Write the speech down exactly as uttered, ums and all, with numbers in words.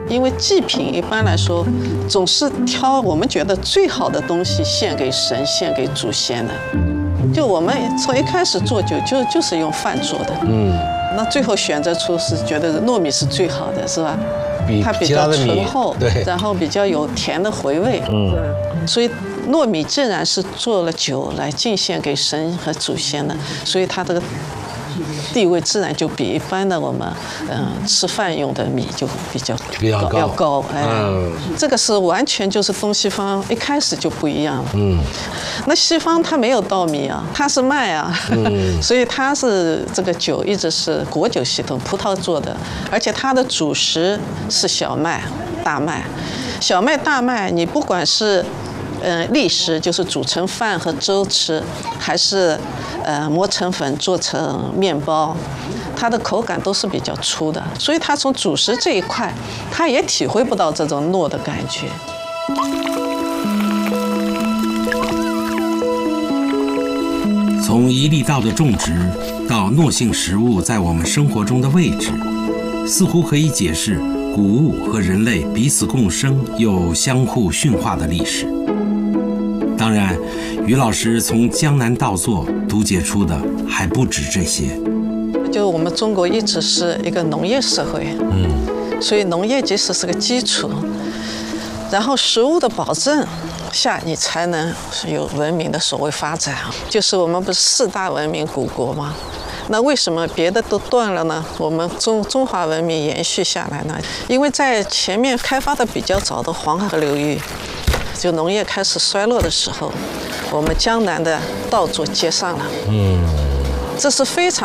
因为祭品一般来说总是挑我们觉得最好的东西献给神、献给祖先的。就我们从一开始做酒就就是用饭做的，嗯，那最后选择出是觉得糯米是最好的，是吧？它比较醇厚，对，然后比较有甜的回味，嗯，所以糯米自然是做了酒来敬献给神和祖先的，所以它这个地位自然就比一般的我们嗯、呃、吃饭用的米就比较比较高， 要高，哎，嗯，这个是完全就是东西方一开始就不一样了，嗯，那西方它没有稻米啊，它是麦啊，嗯，所以它是这个酒一直是果酒系统，葡萄做的，而且它的主食是小麦、大麦，小麦、大麦，你不管是呃，砾石就是煮成饭和粥吃，还是呃磨成粉做成面包，它的口感都是比较粗的，所以它从主食这一块，它也体会不到这种糯的感觉。 从一粒稻的种植到糯性食物在我们生活中的位置，似乎可以解释谷物和人类彼此共生又相互驯化的历史。当然，于老师从江南稻作读解出的还不止这些。 就我们中国一直是一个农业社会，嗯，所以农业即使是个基础，然后食物的保证下，你才能有文明的所谓发展。就是我们不是四大文明古国吗？那为什么别的都断了呢？我们中中华文明延续下来呢？因为在前面开发的比较早的黄河流域，就农业开始衰落的时候，我们江南的稻作接上了，嗯，这是非常